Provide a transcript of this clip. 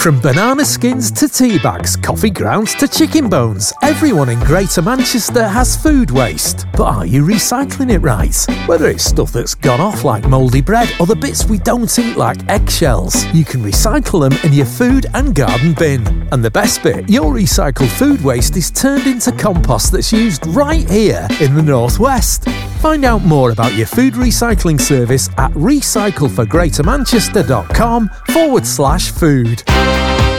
From banana skins to tea bags, coffee grounds to chicken bones, everyone in Greater Manchester has food waste. But are you recycling it right? Whether it's stuff that's gone off like mouldy bread or the bits we don't eat like eggshells, you can recycle them in your food and garden bin. And the best bit, your recycled food waste is turned into compost that's used right here in the Northwest. Find out more about your food recycling service at recycleforgreatermanchester.com/food.